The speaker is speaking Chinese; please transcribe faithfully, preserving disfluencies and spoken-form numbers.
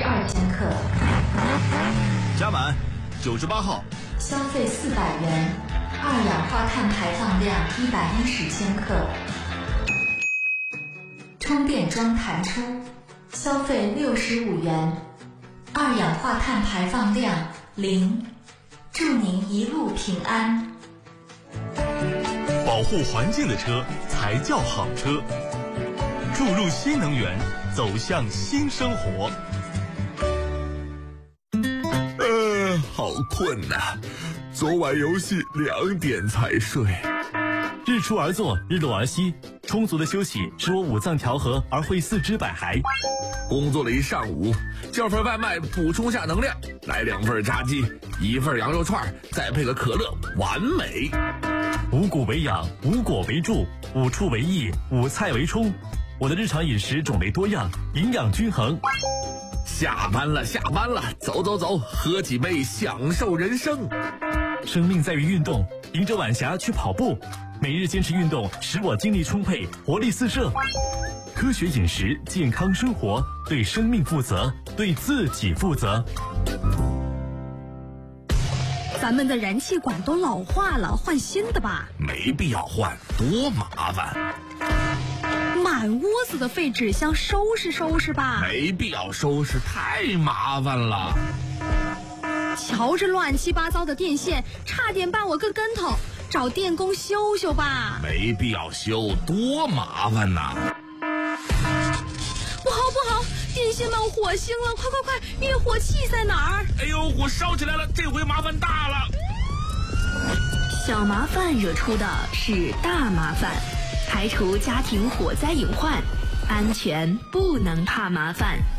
二千克。 加满，九十八号。 消费四百元，二氧化碳排放量一百一十千克。充电桩弹出，消费六十五元，二氧化碳排放量零。祝您一路平安。 保护环境的车才叫好车。注入新能源，走向新生活。 呃，好困呐、啊，昨晚游戏两点才睡。 日出而作，日落而息，充足的休息使我五脏调和而会四肢百骸。 工作了一上午，叫份外卖补充下能量，来两份炸鸡，一份羊肉串，再配个可乐，完美。 五谷为养，五果为助，五畜为益，五菜为充。我的日常饮食种类多样，营养均衡。 下班了，下班了，走走走，喝几杯，享受人生。 生命在于运动，迎着晚霞去跑步，每日坚持运动，使我精力充沛，活力四射。科学饮食，健康生活，对生命负责，对自己负责。 咱们的燃气管都老化了，换新的吧。 没必要换，多麻烦。 满屋子的废纸箱，收拾收拾吧。 没必要收拾，太麻烦了。 瞧这乱七八糟的电线，差点绊我个跟头，找电工修修吧。 没必要修，多麻烦呐。 不好不好，电线冒火星了，快快快，灭火器在哪儿？ 哎呦，火烧起来了，这回麻烦大了。 小麻烦惹出的是大麻烦，排除家庭火灾隐患，安全不能怕麻烦。